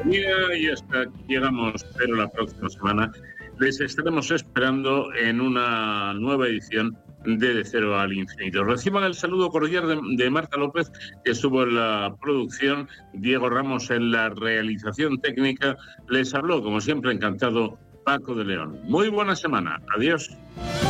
compañía y hasta aquí llegamos, pero la próxima semana les estaremos esperando en una nueva edición de Cero al Infinito. Reciban el saludo cordial de Marta López, que estuvo en la producción, Diego Ramos en la realización técnica. Les habló, como siempre, encantado, Paco de León. Muy buena semana. Adiós.